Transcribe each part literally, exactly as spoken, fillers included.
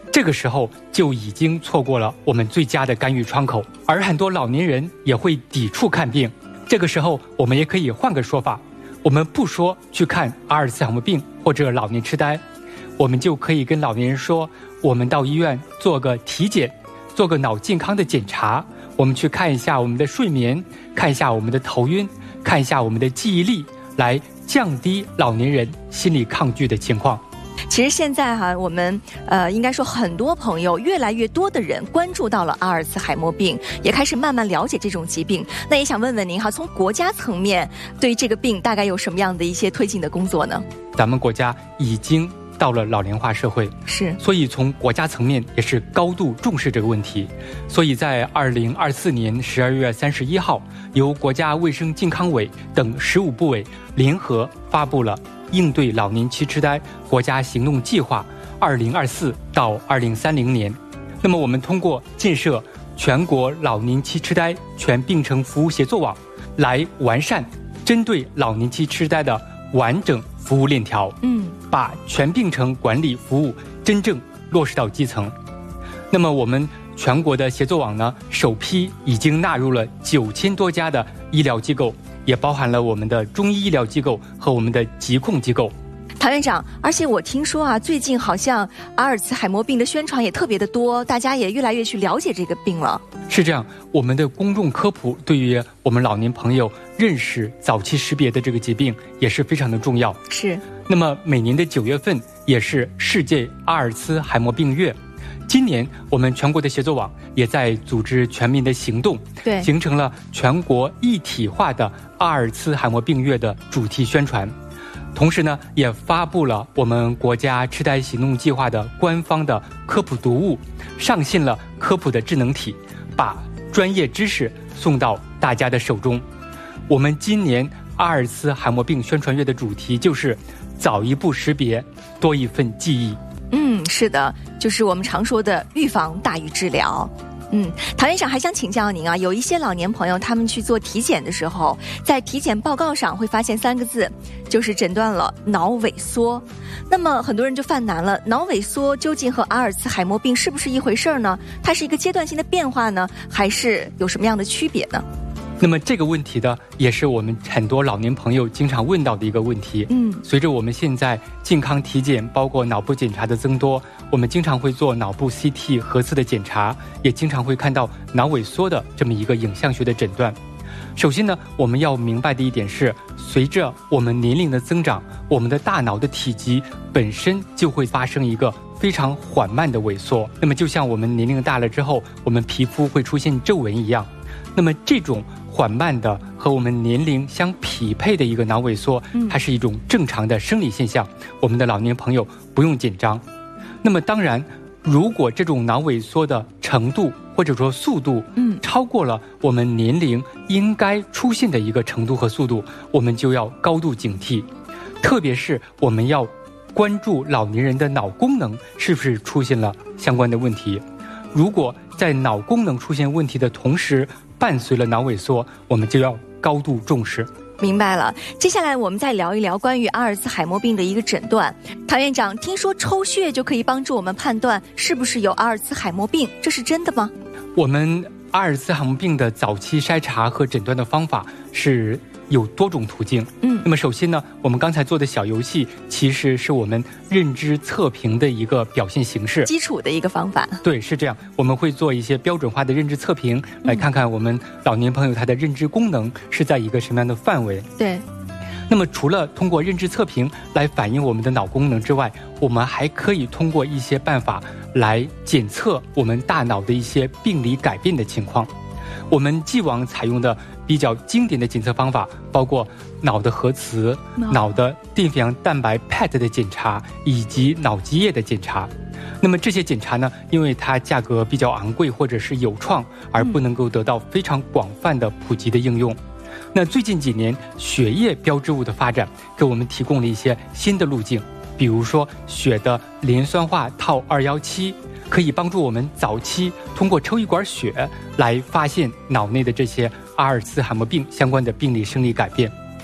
这个时候就已经错过了我们最佳的干预窗口，而很多老年人也会抵触看病。这个时候我们也可以换个说法，我们不说去看阿尔茨海默病或者老年痴呆，我们就可以跟老年人说，我们到医院做个体检，做个脑健康的检查，我们去看一下我们的睡眠，看一下我们的头晕，看一下我们的记忆力，来降低老年人心理抗拒的情况。 其实现在哈、啊，我们呃应该说很多朋友，越来越多的人关注到了阿尔茨海默病，也开始慢慢了解这种疾病。那也想问问您哈，从国家层面对这个病大概有什么样的一些推进的工作呢？ 咱们国家已经到了老龄化社会， 是， 所以从国家层面也是高度重视这个问题。所以在二零二四年十二月三十一号，由国家卫生健康委等十五部委联合发布了应对老年期痴呆国家行动计划二零二四到二零三零年。那么我们通过建设全国老年期痴呆全病程服务协作网，来完善针对老年期痴呆的完整服务链条， 嗯， 把全病程管理服务真正落实到基层。那么我们全国的协作网呢，首批已经纳入了九千多家的医疗机构，也包含了我们的中医医疗机构和我们的疾控机构。 唐院长，而且我听说啊，最近好像阿尔茨海默病的宣传也特别的多，大家也越来越去了解这个病了。 是这样，我们的公众科普对于我们老年朋友认识早期识别的这个疾病也是非常的重要。 是。 那么每年的九月份也是世界阿尔茨海默病月，今年我们全国的协作网也在组织全民的行动， 对， 形成了全国一体化的阿尔茨海默病月的主题宣传。同时呢，也发布了我们国家痴呆行动计划的官方的科普读物，上线了科普的智能体，把专业知识送到大家的手中。我们今年阿尔茨海默病宣传月的主题就是早一步识别，多一份记忆。 嗯，是的，就是我们常说的预防大于治疗。嗯，唐院长还想请教您啊，有一些老年朋友他们去做体检的时候，在体检报告上会发现三个字，就是诊断了脑萎缩。那么很多人就犯难了，脑萎缩究竟和阿尔茨海默病是不是一回事儿呢？它是一个阶段性的变化呢，还是有什么样的区别呢？ 那么这个问题呢，也是我们很多老年朋友经常问到的一个问题。 嗯， 随着我们现在健康体检包括脑部检查的增多，我们经常会做脑部 C T 核磁的检查，也经常会看到脑萎缩的这么一个影像学的诊断。首先呢，我们要明白的一点是，随着我们年龄的增长，我们的大脑的体积本身就会发生一个非常缓慢的萎缩。那么就像我们年龄大了之后，我们皮肤会出现皱纹一样，那么这种缓慢的和我们年龄相匹配的一个脑萎缩，它是一种正常的生理现象，我们的老年朋友不用紧张。那么当然，如果这种脑萎缩的程度或者说速度嗯， 超过了我们年龄应该出现的一个程度和速度，我们就要高度警惕，特别是我们要关注老年人的脑功能是不是出现了相关的问题。如果在脑功能出现问题的同时伴随了脑萎缩，我们就要高度重视。 明白了。接下来我们再聊一聊关于阿尔茨海默病的一个诊断。唐院长，听说抽血就可以帮助我们判断是不是有阿尔茨海默病，这是真的吗？ 我们阿尔茨海默病的早期筛查和诊断的方法是有多种途径。 嗯， 那么首先呢，我们刚才做的小游戏其实是我们认知测评的一个表现形式， 基础的一个方法。 对，是这样。我们会做一些标准化的认知测评，来看看我们老年朋友他的认知功能是在一个什么样的范围。 对。 那么除了通过认知测评来反映我们的脑功能之外，我们还可以通过一些办法来检测我们大脑的一些病理改变的情况。我们既往采用的比较经典的检测方法包括脑的核磁、 哦、 脑的淀粉样蛋白 P E T 的检查以及脑积液的检查。那么这些检查呢，因为它价格比较昂贵或者是有创，而不能够得到非常广泛的普及的应用。那最近几年血液标志物的发展给我们提供了一些新的路径，比如说血的联酸化套二一七可以帮助我们早期通过抽一管血来发现脑内的这些阿尔茨海默病相关的病理生理改变。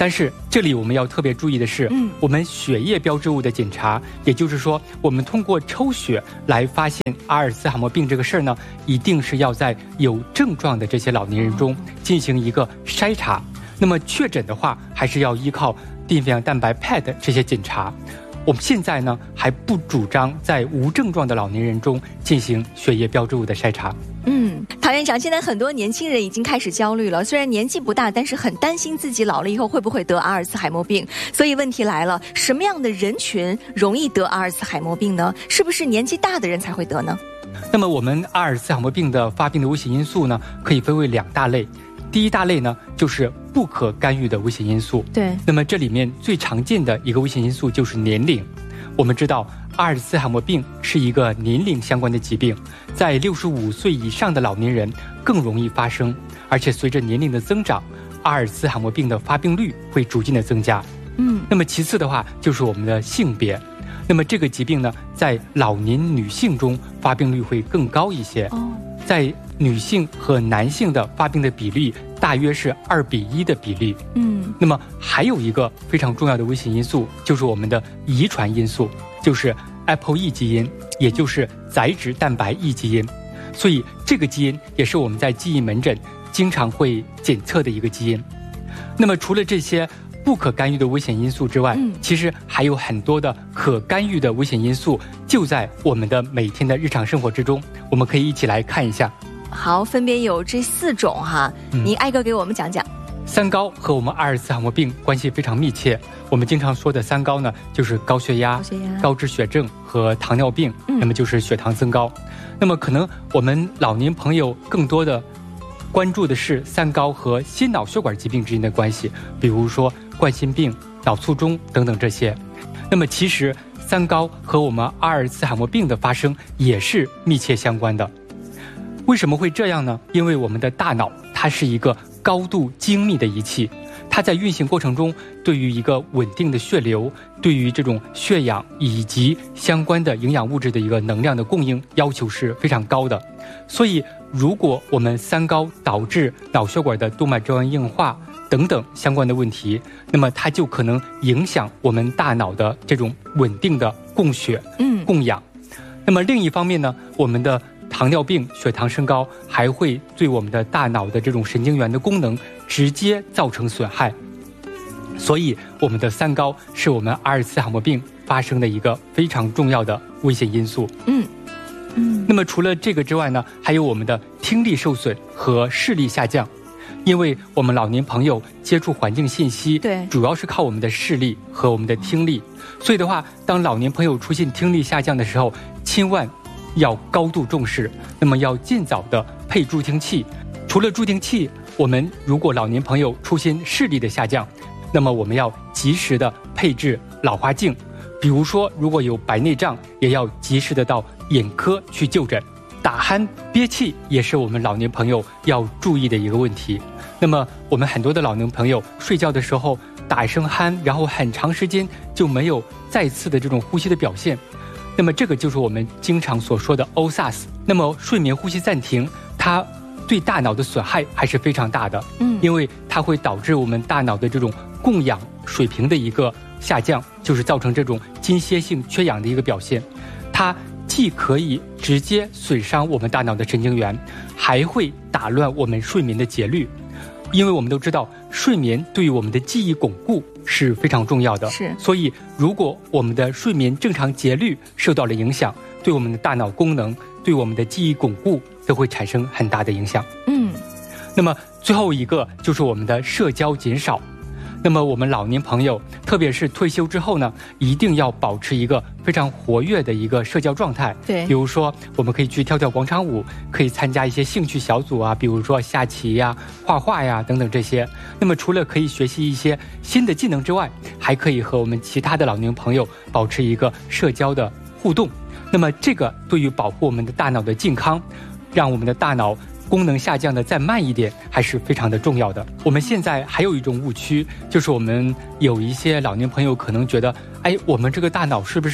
但是这里我们要特别注意的是， 嗯， 我们血液标志物的检查，也就是说我们通过抽血来发现阿尔茨海默病这个事儿呢，一定是要在有症状的这些老年人中进行一个筛查。那么确诊的话，还是要依靠淀粉样蛋白 P E T 这些检查。我们现在呢还不主张在无症状的老年人中进行血液标志物的筛查。 嗯，陶院长，现在很多年轻人已经开始焦虑了，虽然年纪不大，但是很担心自己老了以后会不会得阿尔茨海默病。所以问题来了，什么样的人群容易得阿尔茨海默病呢？是不是年纪大的人才会得呢？ 那么我们阿尔茨海默病的发病的危险因素呢，可以分为两大类。第一大类呢，就是不可干预的危险因素。 对， 那么这里面最常见的一个危险因素就是年龄。我们知道阿尔茨海默病是一个年龄相关的疾病，在六十五岁以上的老年人更容易发生，而且随着年龄的增长，阿尔茨海默病的发病率会逐渐的增加。 嗯， 那么其次的话就是我们的性别。那么这个疾病呢，在老年女性中发病率会更高一些。 哦， 在女性和男性的发病的比例大约是二比一的比例。 嗯， 那么还有一个非常重要的危险因素，就是我们的遗传因素，就是 A P O E 基因，也就是载脂蛋白 E 基因。所以这个基因也是我们在记忆门诊经常会检测的一个基因。那么除了这些不可干预的危险因素之外， 嗯， 其实还有很多的可干预的危险因素就在我们的每天的日常生活之中，我们可以一起来看一下。 好，分别有这四种哈， 嗯、 你挨个给我们讲讲。 三高和我们阿尔茨海默病关系非常密切。我们经常说的三高呢，就是高血压、 高血压、 高脂血症和糖尿病， 嗯、 那么就是血糖增高。那么可能我们老年朋友更多的关注的是三高和心脑血管疾病之间的关系，比如说冠心病、脑卒中等等这些。那么其实三高和我们阿尔茨海默病的发生也是密切相关的。为什么会这样呢？因为我们的大脑它是一个高度精密的仪器，它在运行过程中对于一个稳定的血流，对于这种血氧以及相关的营养物质的一个能量的供应要求是非常高的。所以如果我们三高导致脑血管的动脉粥样硬化等等相关的问题，那么它就可能影响我们大脑的这种稳定的供血、 嗯供氧。那么另一方面呢，我们的糖尿病、血糖升高还会对我们的大脑的这种神经元的功能直接造成损害。所以我们的三高是我们阿尔茨海默病发生的一个非常重要的危险因素。 嗯嗯。 那么除了这个之外呢，还有我们的听力受损和视力下降。因为我们老年朋友接触环境信息， 对， 主要是靠我们的视力和我们的听力。所以的话，当老年朋友出现听力下降的时候，千万要高度重视，那么要尽早的配助听器。除了助听器，我们如果老年朋友出现视力的下降，那么我们要及时的配置老花镜。比如说如果有白内障，也要及时的到眼科去就诊。打鼾憋气也是我们老年朋友要注意的一个问题。那么我们很多的老年朋友睡觉的时候打一声鼾，然后很长时间就没有再次的这种呼吸的表现，那么这个就是我们经常所说的 O S A S。 那么睡眠呼吸暂停，它对大脑的损害还是非常大的。 嗯， 因为它会导致我们大脑的这种供氧水平的一个下降，就是造成这种间歇性缺氧的一个表现。它既可以直接损伤我们大脑的神经元，还会打乱我们睡眠的节律。因为我们都知道，睡眠对于我们的记忆巩固是非常重要的。 是， 所以如果我们的睡眠正常节律受到了影响，对我们的大脑功能、对我们的记忆巩固都会产生很大的影响。 嗯， 那么最后一个就是我们的社交减少。那么我们老年朋友，特别是退休之后呢，一定要保持一个非常活跃的一个社交状态。 对， 比如说我们可以去跳跳广场舞，可以参加一些兴趣小组啊，比如说下棋呀、画画呀等等这些。那么除了可以学习一些新的技能之外，还可以和我们其他的老年朋友保持一个社交的互动。那么这个对于保护我们的大脑的健康，让我们的大脑功能下降的再慢一点，还是非常的重要的。我们现在还有一种误区，就是我们有一些老年朋友可能觉得，哎，我们这个大脑是不是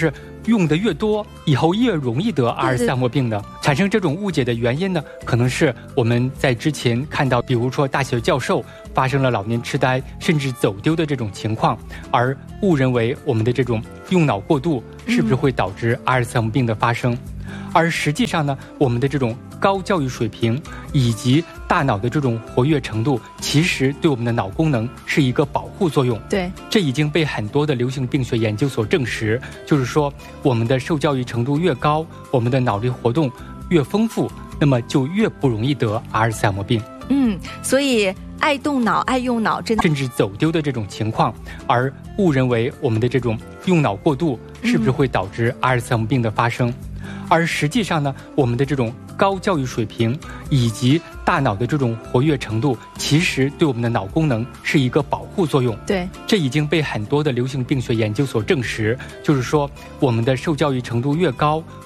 用的越多，以后越容易得阿尔茨海默病呢？产生这种误解的原因呢，可能是我们在之前看到，比如说大学教授发生了老年痴呆甚至走丢的这种情况，而误认为我们的这种用脑过度是不是会导致阿尔茨海默病的发生。而实际上呢，我们的这种高教育水平以及大脑的这种活跃程度，其实对我们的脑功能是一个保护作用。 对， 这已经被很多的流行病学研究所证实，就是说我们的受教育程度越高，我们的脑力活动越丰富，那么就越不容易得阿尔茨海默病。 嗯，所以爱动脑、爱用脑，真的甚至走丢的这种情况，而误认为我们的这种用脑过度是不是会导致阿尔茨海默病的发生。而实际上呢，我们的这种高教育水平以及大脑的这种活跃程度，其实对我们的脑功能是一个保护作用。 对， 这已经被很多的流行病学研究所证实，就是说我们的受教育程度越高，